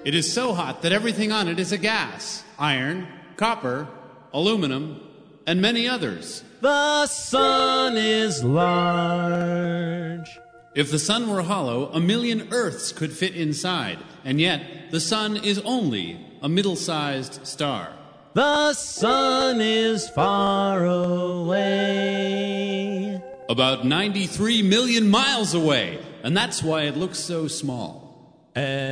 It is so hot that everything on it is a gas. Iron, copper, aluminum, and many others. The sun is large. If the sun were hollow, 1,000,000 Earths could fit inside, and yet the sun is only a middle-sized star. The sun is far away. About 93 million miles away, and that's why it looks so small.